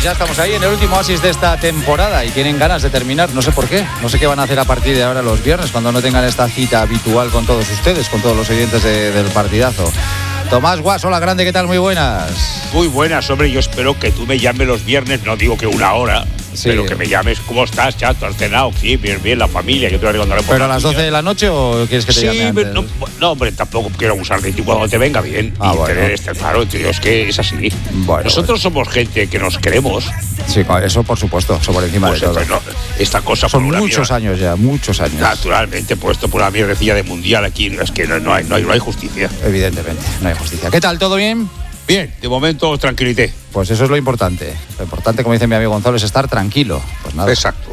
Pues ya estamos ahí en el último oasis de esta temporada y tienen ganas de terminar, no sé por qué. No sé qué van a hacer a partir de ahora los viernes cuando no tengan esta cita habitual con todos ustedes, con todos los oyentes del partidazo. Tomás Guas, hola grande, ¿qué tal? Muy buenas. Muy buenas, hombre, yo espero que tú me llames los viernes, no digo que una hora, sí, pero que me llames, ¿cómo estás, chato? ¿Has cenado? Sí, bien, la familia, yo te lo recordaré por. ¿Pero a las 12 de la noche o quieres que te llame antes? No, hombre, tampoco quiero abusar de ti cuando te venga bien. Y bueno. tener claro, tío, es que es así. Bueno, nosotros somos gente que nos queremos. Sí, eso por supuesto, eso por encima de todo. No, esta cosa son muchos años ya, muchos años. Naturalmente, puesto por una mierdecilla de mundial aquí, es que no hay justicia. Evidentemente, no hay justicia. ¿Qué tal? ¿Todo bien? Bien, de momento tranquilité. Pues eso es lo importante. Lo importante, como dice mi amigo Gonzalo, es estar tranquilo. Pues nada. Exacto.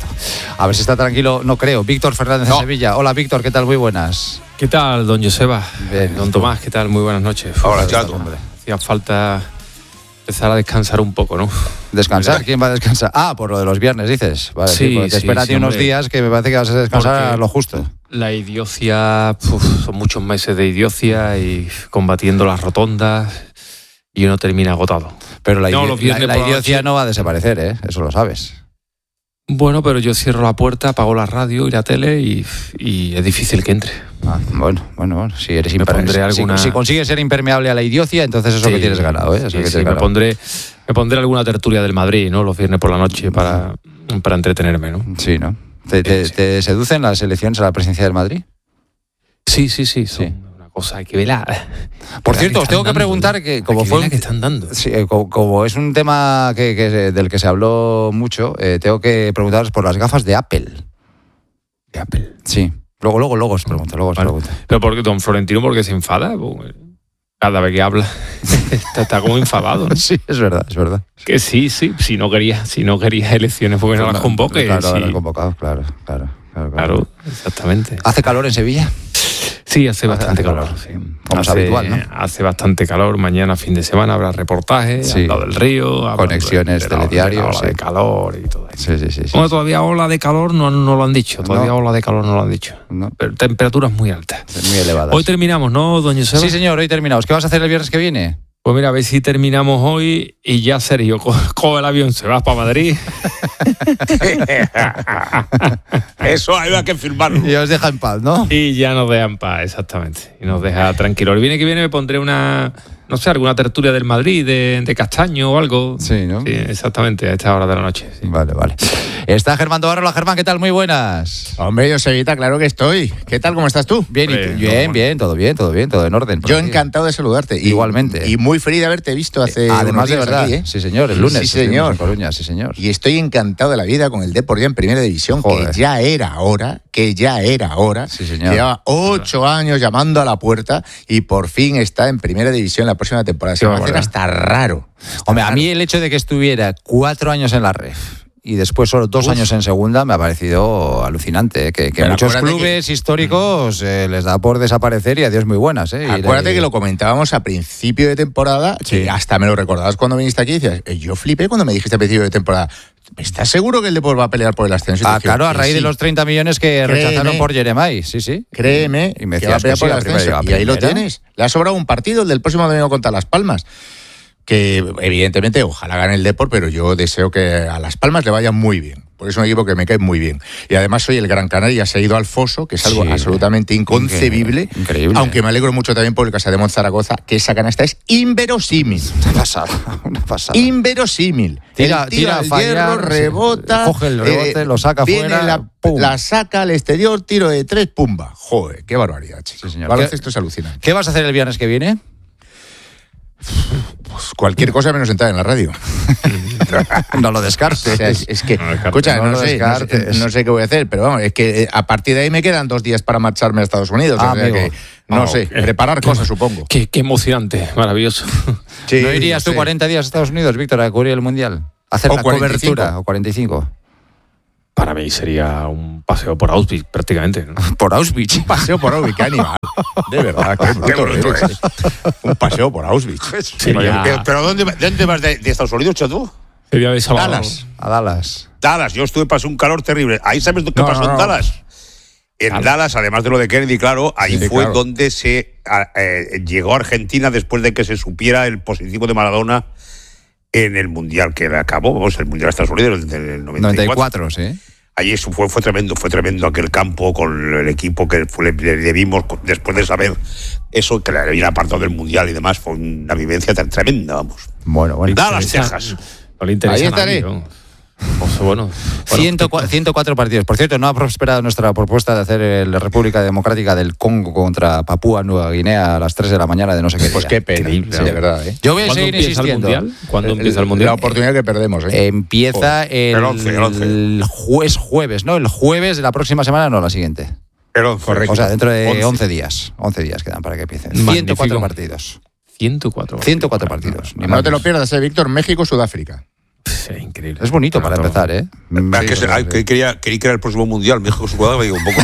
A ver si está tranquilo, no creo. Víctor Fernández de Sevilla. Hola, Víctor, ¿qué tal? Muy buenas. ¿Qué tal, don Joseba? Bien. Don Tomás, ¿qué tal? Muy buenas noches. Hola, chato. Hombre. Hacía falta empezar a descansar un poco, ¿no? ¿Descansar? ¿Quién va a descansar? Ah, por lo de los viernes, dices. Vale, sí, porque espérate unos días que me parece que vas a descansar a lo justo. La idiocia, son muchos meses de idiocia y combatiendo las rotondas y uno termina agotado. Pero la idiocia no va a desaparecer, ¿eh? Eso lo sabes. Bueno, pero yo cierro la puerta, apago la radio y la tele y es difícil que entre. Ah, bueno. Si eres si consigues ser impermeable a la idiocia, entonces eso que tienes ganado, ¿eh? Me pondré alguna tertulia del Madrid, ¿no? Los viernes por la noche para entretenerme, ¿no? Sí, ¿no? ¿Te seducen las elecciones a la presidencia del Madrid? Sí. Una cosa que vela. Por cierto, os tengo que preguntar que como fue que están dando. Sí, como es un tema del que se habló mucho, tengo que preguntaros por las gafas de Apple. ¿De Apple? Sí. Luego os pregunto. Pero porque don Florentino, ¿por qué se enfada? Cada vez que habla está como enfadado, ¿no? Sí, es verdad. Que sí, si no quería elecciones porque no las convoque. Claro, sí. las convocado, claro. Claro, exactamente. ¿Hace calor en Sevilla? Sí, hace bastante calor. Sí. Como es habitual, ¿no? Hace bastante calor. Mañana, fin de semana, habrá reportajes al lado del río. Conexiones, telediarios. Ola de calor y todo eso. Sí. Bueno, todavía ola de calor no lo han dicho. Ola de calor no lo han dicho. No. Pero temperaturas muy altas. Muy elevadas. Hoy terminamos, ¿no, doña Seba? Sí, señor, hoy terminamos. ¿Qué vas a hacer el viernes que viene? Pues mira, a ver si terminamos hoy y ya Sergio coge el avión, se va para Madrid. Eso hay que firmarlo. Y os deja en paz, ¿no? Y ya nos deja en paz, exactamente. Y nos deja tranquilos. El viernes que viene me pondré alguna tertulia del Madrid, de Castaño o algo. Sí, ¿no? Sí, exactamente, a esta hora de la noche. Sí. Vale. Está Germán Tobarro. Hola, Germán, ¿qué tal? Muy buenas. Hombre, Josevita, claro que estoy. ¿Qué tal? ¿Cómo estás tú? Bien, todo bien, todo en orden. Yo encantado de saludarte. Igualmente. Y muy feliz de haberte visto hace además de verdad, aquí, ¿eh? Sí, señor, el lunes. Sí, señor. En Coruña, sí, señor. Y estoy encantado de la vida con el Depor ya en Primera División, que ya era hora. Sí, señor. Lleva 8 años llamando a la puerta y por fin está en Primera División la próxima temporada. Se va a hacer hasta raro. Hombre, a mí el hecho de que estuviera 4 años en la Ref y después solo 2 años en segunda me ha parecido alucinante, que muchos clubes históricos les da por desaparecer y adiós muy buenas. Acuérdate que lo comentábamos a principio de temporada, que hasta me lo recordabas cuando viniste aquí y decías, yo flipé cuando me dijiste a principio de temporada, ¿estás seguro que el Depor va a pelear por el ascenso? Claro, a raíz de los 30 millones que rechazaron por Jeremai, sí. Créeme, y me que va a pelear por el ascenso. Y ahí lo tienes. Le ha sobrado un partido, el del próximo domingo contra Las Palmas. Que evidentemente ojalá gane el Depor, pero yo deseo que a Las Palmas le vaya muy bien. Porque es un equipo que me cae muy bien. Y además hoy el Gran Canaria se ha ido al foso, que es algo absolutamente inconcebible. Increíble. Aunque me alegro mucho también por el Casa de Zaragoza, que esa canasta es inverosímil. Una pasada. Inverosímil. Tira al fallar, hierro, rebota. Coge el rebote, lo saca fuera. La saca al exterior, tiro de 3, pumba. Joder, qué barbaridad, chico. Sí, señor. Baloncesto es alucinante. ¿Qué vas a hacer el viernes que viene? Pues cualquier cosa menos entrar en la radio. No lo descartes. O sea, es que, escucha, no sé qué voy a hacer, pero vamos, es que a partir de ahí me quedan 2 días para marcharme a Estados Unidos. O sea que, no sé, preparar cosas, supongo. Qué emocionante, maravilloso. Sí, ¿no irías tú 40 días a Estados Unidos, Víctor, a cubrir el Mundial? Hacer la cobertura, o 45. Para mí sería un paseo por Auschwitz, prácticamente, ¿no? ¿Por Auschwitz? Un paseo por Auschwitz, qué animal. De verdad, qué bruto es. Un paseo por Auschwitz. ¿Pero dónde vas de Estados Unidos, chato? Sería de Dallas. A Dallas. Dallas, yo pasé un calor terrible. ¿Ahí sabes qué pasó en Dallas? En Dallas, además de lo de Kennedy, claro, ahí fue donde se llegó a Argentina después de que se supiera el positivo de Maradona en el Mundial que acabó, el Mundial de Estados Unidos del 94, sí. Allí fue tremendo aquel campo con el equipo que le vimos después de saber eso, que le habían apartado del Mundial y demás. Fue una vivencia tan tremenda, vamos. Bueno. Dallas, Texas. No le interesa. Ahí estaré. Bueno, 104 partidos. Por cierto, no ha prosperado nuestra propuesta de hacer la República Democrática del Congo contra Papúa Nueva Guinea a las 3 de la mañana de no sé qué día. Pues qué pena, sí, de verdad. Yo voy a seguir insistiendo. ¿Cuándo empieza el Mundial? La oportunidad que perdemos. Empieza el jueves, ¿no? El jueves de la próxima semana, no, la siguiente. Correcto. O sea, dentro de 11 días. 11 días quedan para que empiecen. 104 partidos. 104 partidos. No te lo pierdas, Víctor. México-Sudáfrica. Sí, increíble. Es bonito para empezar, ¿eh? Que creí que era el próximo Mundial, México-Sudáfrica, digo, un poco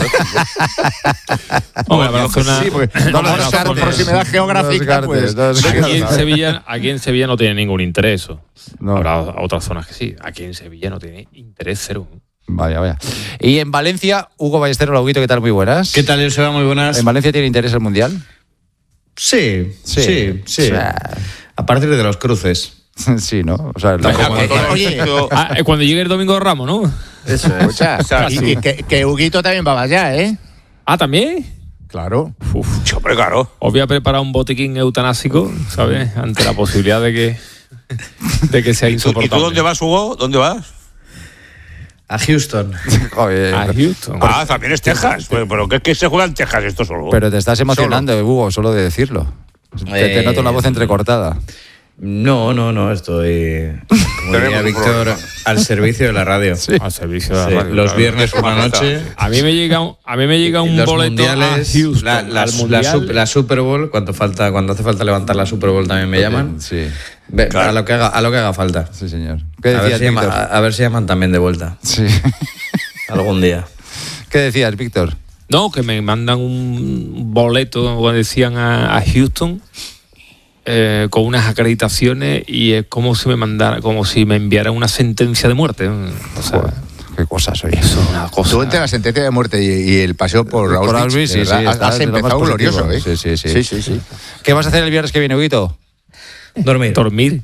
por proximidad geográfica, pues. Aquí en Sevilla no tiene ningún interés. No. Habrá otras zonas que sí. Aquí en Sevilla no tiene interés cero. Vaya. Y en Valencia, Hugo Ballesteros, Huguito, ¿qué tal? Muy buenas. ¿Qué tal, Joseba? Muy buenas. ¿En Valencia tiene interés el Mundial? Sí. O sea, a partir de los cruces. Sí, ¿no? O sea, cuando llegue el Domingo de Ramos, ¿no? Eso es. Escucha, y que Huguito también va allá, ¿eh? Ah, ¿también? Claro. Hombre, claro. Os voy a preparar un botiquín eutanásico, ¿sabes? Ante la posibilidad de que sea insoportable. ¿Y tú dónde vas, Hugo? ¿Dónde vas? A Houston. Joder. A Houston. También es Texas. Pero ¿qué se juega en Texas esto solo? Pero te estás emocionando, Hugo, solo de decirlo. Te noto la voz entrecortada. No, estoy, como diría Víctor, al servicio de la radio. Sí. Al servicio de la radio. Los viernes por la noche. A mí me llega un los boleto mundiales, a Houston. la Super Bowl, cuando hace falta levantar la Super Bowl también me llaman. Sí. Claro. A lo que haga falta. Sí, señor. ¿Qué decías, Víctor? A ver si llaman también de vuelta. Sí. Algún día. ¿Qué decías, Víctor? No, que me mandan un boleto, como decían, a Houston. Con unas acreditaciones y es como si me enviaran una sentencia de muerte. O sea, qué cosas soy. Eso es una cosa. Tú entre la sentencia de muerte y el paseo por Auschwitz, sí, has empezado glorioso, ¿eh? Sí. ¿Qué vas a hacer el viernes que viene, Huguito? Dormir.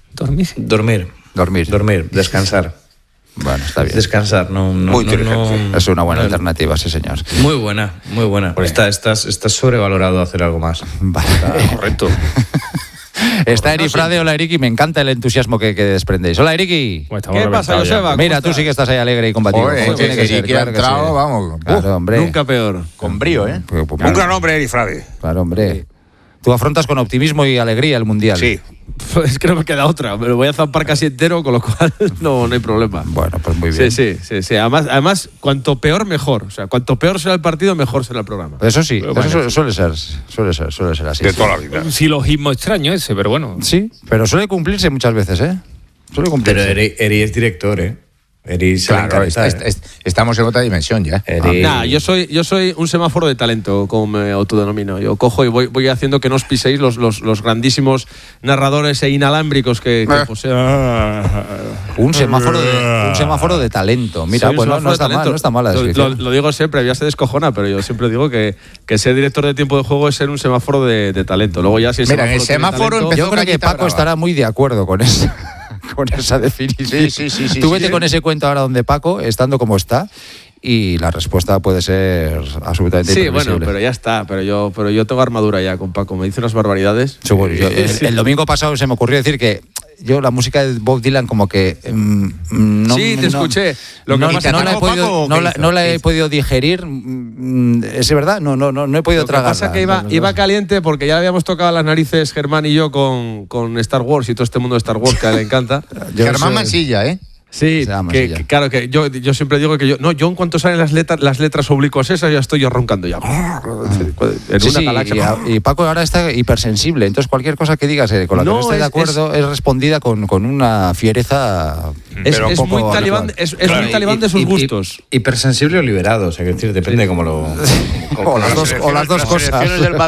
Descansar. Bueno, está bien. Descansar, no. Es una buena alternativa, sí, señor. Muy buena. Estás sobrevalorado hacer algo más. Vale. Correcto. Está Eri Frade, hola Eriki, me encanta el entusiasmo que desprendéis. Hola Eriki. ¿Qué pasa, Joseba? Mira, tú sí que estás ahí alegre y combativo. Tiene que ser, claro que sí. Vamos. Claro, hombre. Nunca peor. Con brío, ¿eh? Un gran hombre, Eri Frade. Claro, hombre. Tú afrontas con optimismo y alegría el Mundial. Sí. Pues creo que me queda otra. Me lo voy a zampar casi entero, con lo cual no hay problema. Bueno, pues muy bien. Sí. Además, cuanto peor, mejor. O sea, cuanto peor será el partido, mejor será el programa. Eso sí, eso suele ser así. De toda la vida. Un silogismo extraño ese, pero bueno. Sí, pero suele cumplirse muchas veces, ¿eh? Pero Eri es director, ¿eh? Eri claro, estamos en otra dimensión ya. Yo soy un semáforo de talento, como me autodenomino. Yo cojo y voy haciendo que no os piséis los grandísimos narradores e inalámbricos que poseen. Un semáforo de talento. Mira, pues no está mal la descripción. Lo digo siempre, ya se descojona, pero yo siempre digo que ser director de tiempo de juego es ser un semáforo de talento. Luego ya si el semáforo empezó. Yo creo que Paco estará muy de acuerdo con eso. Con esa definición. Sí. Tú vete con ese cuento ahora donde Paco, estando como está, y la respuesta puede ser absolutamente imprevisible. Sí, bueno, pero ya está. Pero yo tengo armadura ya con Paco. Me dice unas barbaridades. El domingo pasado se me ocurrió decir que yo la música de Bob Dylan como que te escuché. No la he podido digerir. ¿Es verdad? No he podido tragarla. Lo que pasa que iba caliente porque ya le habíamos tocado las narices Germán y yo con Star Wars y todo este mundo de Star Wars que a él le encanta. Germán Mansilla, ¿eh? Sí, claro que yo siempre digo que yo en cuanto salen las letras oblicuas esas ya estoy yo roncando ya. En una galaxia. Y Paco ahora está hipersensible, entonces cualquier cosa que digas con la que no esté de acuerdo es respondida con una fiereza. Es muy talibán, muy talibán de sus gustos. Hipersensible o liberado, o sea, que decir, depende cómo lo. O las dos cosas.